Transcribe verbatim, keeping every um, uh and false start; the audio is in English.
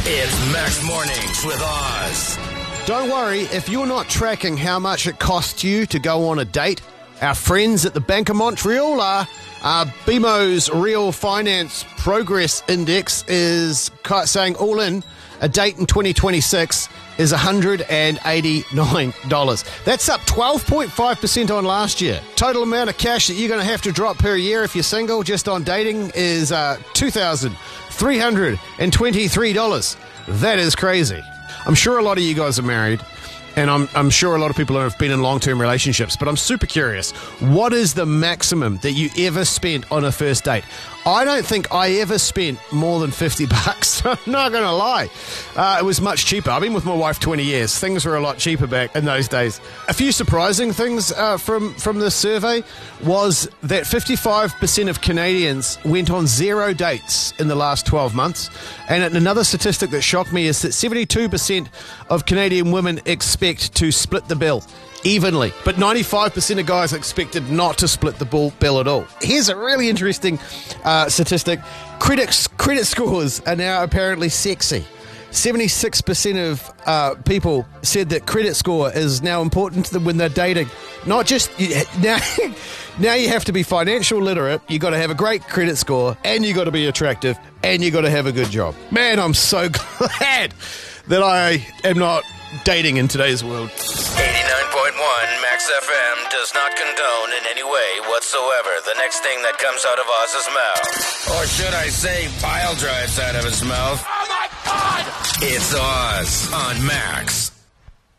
It's Max Mornings with Oz. Don't worry, if you're not tracking how much it costs you to go on a date, our friends at the Bank of Montreal are. Uh, B M O's Real Finance Progress Index is saying all in, a date in twenty twenty-six is one hundred eighty-nine dollars. That's up twelve point five percent on last year. Total amount of cash that you're going to have to drop per year if you're single just on dating is uh, two thousand three hundred twenty-three dollars. That is crazy. I'm sure a lot of you guys are married, and I'm, I'm sure a lot of people have been in long-term relationships, but I'm super curious. What is the maximum that you ever spent on a first date? I don't think I ever spent more than fifty bucks. I'm not going to lie. Uh, it was much cheaper. I've been with my wife twenty years. Things were a lot cheaper back in those days. A few surprising things uh, from, from this survey was that fifty-five percent of Canadians went on zero dates in the last twelve months. And another statistic that shocked me is that seventy-two percent of Canadian women expect to split the bill evenly, but ninety-five percent of guys expected not to split the bill at all. Here's a really interesting uh, statistic. Credit, credit scores are now apparently sexy. seventy-six percent of uh, people said that credit score is now important to them when they're dating. Not just, now, now you have to be financial literate, you got to have a great credit score, and you got to be attractive, and you got to have a good job. Man, I'm so glad that I am not dating in today's world. eighty-nine point one Max F M does not condone in any way whatsoever the next thing that comes out of Oz's mouth. Or should I say pile drives out of his mouth? Oh my God! It's Oz on Max.